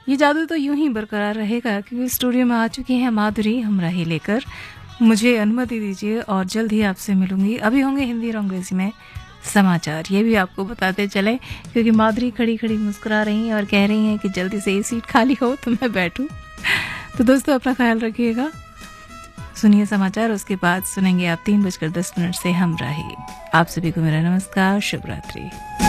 ये जादू तो यूं ही बरकरार रहेगा क्योंकि स्टूडियो में आ चुकी हैं माधुरी हमराही लेकर। मुझे अनुमति दीजिए और जल्द ही आपसे मिलूंगी। अभी होंगे हिंदी और अंग्रेजी में समाचार, ये भी आपको बताते चले क्योंकि माधुरी खड़ी खड़ी मुस्कुरा रही हैं और कह रही हैं कि जल्दी से ये सीट खाली हो तो मैं बैठूं। तो दोस्तों अपना ख्याल रखिएगा। सुनिए समाचार, उसके बाद सुनेंगे आप 3:10 से हमराही। आप सभी को मेरा नमस्कार, शुभ रात्रि।